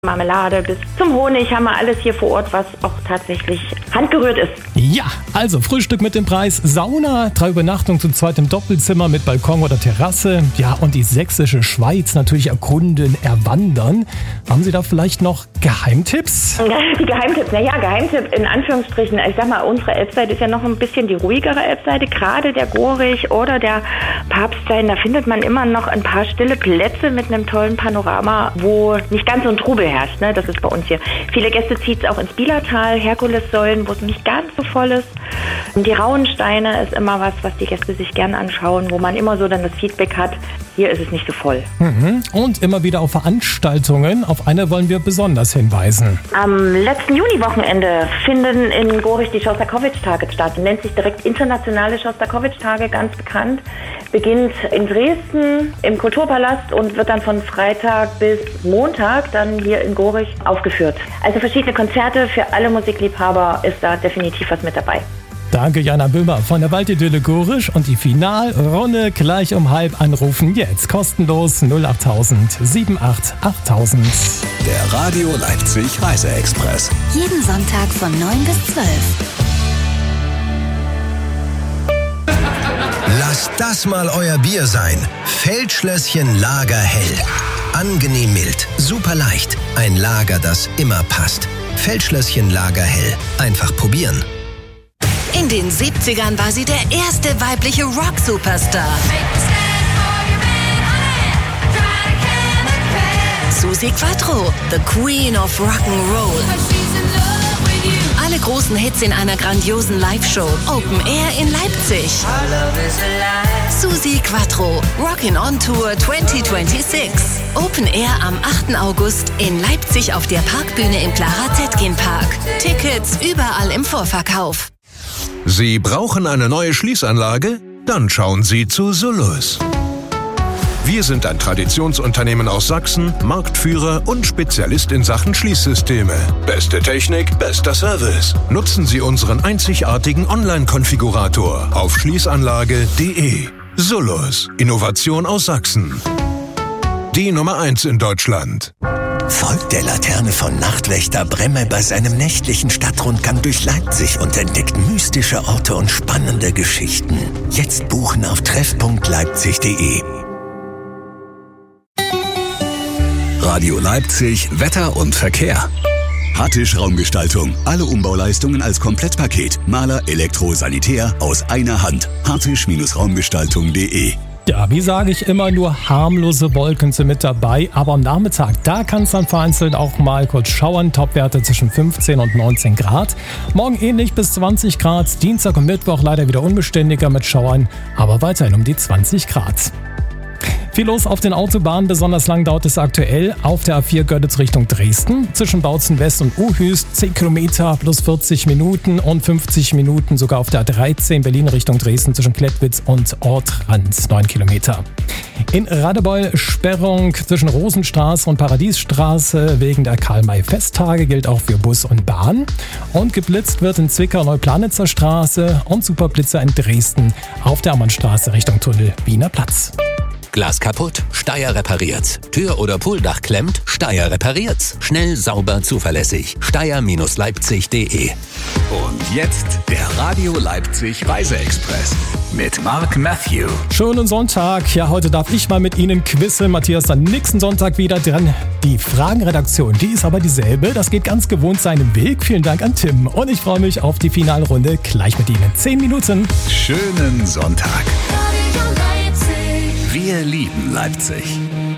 Marmelade bis zum Honig haben wir alles hier vor Ort, was auch tatsächlich handgerührt ist. Ja, also Frühstück mit dem Preis Sauna, 3 Übernachtungen zu zweit im Doppelzimmer mit Balkon oder Terrasse. Ja, und die sächsische Schweiz natürlich erkunden, erwandern. Haben Sie da vielleicht noch Geheimtipps? Die Geheimtipps, Geheimtipp in Anführungsstrichen. Ich sag mal, unsere Elbseite ist ja noch ein bisschen die ruhigere Elbseite. Gerade der Gorich oder der Papststein, da findet man immer noch ein paar stille Plätze mit einem tollen Panorama, wo nicht ganz so ein Trubel herrscht. Ne? Das ist bei uns hier. Viele Gäste zieht es auch ins Bielertal, Herkulessäulen, wo es nicht ganz so voll ist. Und die Rauhensteine ist immer was die Gäste sich gerne anschauen, wo man immer so dann das Feedback hat, hier ist es nicht so voll. Und immer wieder auf Veranstaltungen. Auf eine wollen wir besonders hinweisen. Am letzten Juniwochenende finden in Gorich die Schostakowitsch-Tage statt. Nennt sich direkt Internationale Schostakowitsch-Tage, ganz bekannt. Beginnt in Dresden im Kulturpalast und wird dann von Freitag bis Montag dann hier in Gorich aufgeführt. Also verschiedene Konzerte für alle Musikliebhaber ist da definitiv was mit dabei. Danke Jana Böhmer von der Waldidylle Gorisch und die Finalrunde gleich um 12:30 anrufen. Jetzt kostenlos 08000 78 8000. Der Radio Leipzig Reise-Express. Jeden Sonntag von 9 bis 12. Lasst das mal euer Bier sein. Feldschlösschen Lager hell. Angenehm mild, super leicht. Ein Lager, das immer passt. Feldschlösschen Lager hell. Einfach probieren. In den 70ern war sie der erste weibliche Rock-Superstar. Suzi Quatro, the Queen of Rock'n'Roll. Alle großen Hits in einer grandiosen Live-Show. Open Air in Leipzig. Suzi Quatro, Rockin' on Tour 2026. Open Air am 8. August in Leipzig auf der Parkbühne im Clara Zetkin Park. Tickets überall im Vorverkauf. Sie brauchen eine neue Schließanlage? Dann schauen Sie zu Solus. Wir sind ein Traditionsunternehmen aus Sachsen, Marktführer und Spezialist in Sachen Schließsysteme. Beste Technik, bester Service. Nutzen Sie unseren einzigartigen Online-Konfigurator auf schließanlage.de. Solus, Innovation aus Sachsen. Die Nummer 1 in Deutschland. Folgt der Laterne von Nachtwächter Bremme bei seinem nächtlichen Stadtrundgang durch Leipzig und entdeckt mystische Orte und spannende Geschichten. Jetzt buchen auf treff.leipzig.de. Radio Leipzig, Wetter und Verkehr. Hattisch Raumgestaltung. Alle Umbauleistungen als Komplettpaket. Maler, Elektro, Sanitär aus einer Hand. hattisch-raumgestaltung.de. Ja, wie sage ich immer, nur harmlose Wolken sind mit dabei, aber am Nachmittag, da kann es dann vereinzelt auch mal kurz schauern. Topwerte zwischen 15 und 19 Grad. Morgen ähnlich bis 20 Grad. Dienstag und Mittwoch leider wieder unbeständiger mit Schauern, aber weiterhin um die 20 Grad. Viel los auf den Autobahnen, besonders lang dauert es aktuell auf der A4 Görditz Richtung Dresden. Zwischen Bautzen West und Uhüst 10 Kilometer plus 40 Minuten und 50 Minuten sogar auf der A13 Berlin Richtung Dresden zwischen Klettwitz und Ortrand 9 Kilometer. In Radebeul Sperrung zwischen Rosenstraße und Paradiesstraße wegen der Karl-May-Festtage gilt auch für Bus und Bahn. Und geblitzt wird in Zwickau Neuplanitzer Straße und Superblitzer in Dresden auf der Ammannstraße Richtung Tunnel Wiener Platz. Glas kaputt? Steyr repariert's. Tür- oder Pooldach klemmt? Steyr repariert's. Schnell, sauber, zuverlässig. Steyr-Leipzig.de. Und jetzt der Radio Leipzig Reise-Express mit Mark Matthew. Schönen Sonntag. Ja, heute darf ich mal mit Ihnen quizzen. Matthias dann nächsten Sonntag wieder dran. Die Fragenredaktion, die ist aber dieselbe. Das geht ganz gewohnt seinen Weg. Vielen Dank an Tim. Und ich freue mich auf die Finalrunde gleich mit Ihnen. 10 Minuten. Schönen Sonntag. Wir lieben Leipzig.